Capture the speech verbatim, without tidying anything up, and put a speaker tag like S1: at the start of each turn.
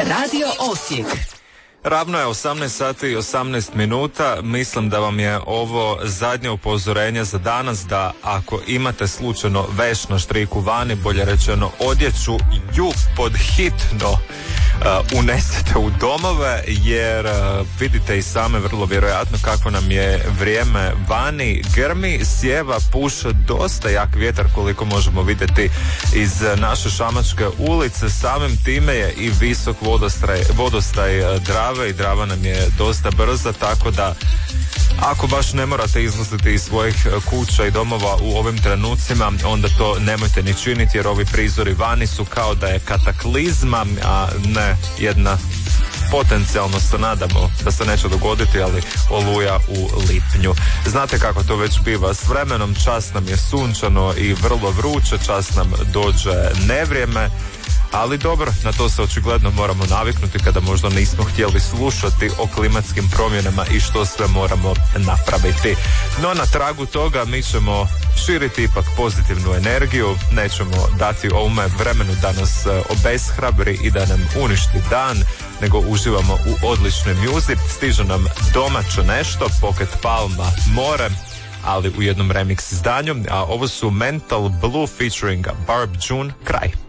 S1: Radio Osijek.
S2: Ravno je osamnaest sati i osamnaest minuta. Mislim da vam je ovo zadnje upozorenje za danas, da ako imate slučajno veš na štriku vani, bolje rečeno odjeću, ju pod hitno uh, unesete u domove, jer uh, vidite i same vrlo vjerojatno kako nam je vrijeme vani. Grmi, sjeva, puše dosta jak vjetar, koliko možemo vidjeti iz naše Šamačke ulice. Samim time je i visok vodostaj, vodostaj uh, Drave i Drava nam je dosta brza, tako da ako baš ne morate izlaziti iz svojih kuća i domova u ovim trenucima, onda to nemojte ni činiti, jer ovi prizori vani su kao da je kataklizma, a ne jedna potencijalno se nadamo da se neće dogoditi, ali oluja u lipnju. Znate kako to već biva s vremenom, čas nam je sunčano i vrlo vruće, čas nam dođe nevrijeme, ali dobro, na to se očigledno moramo naviknuti kada možda nismo htjeli slušati o klimatskim promjenama i što sve moramo napraviti. No na tragu toga mi ćemo širiti ipak pozitivnu energiju, nećemo dati ovome vremenu da nas obeshrabri i da nam uništi dan, nego uživamo u odličnoj muzici. Stiže nam domaće nešto, Pocket Palma, More, ali u jednom remix izdanju, a ovo su Mental Blue featuring Barb June, Kraj.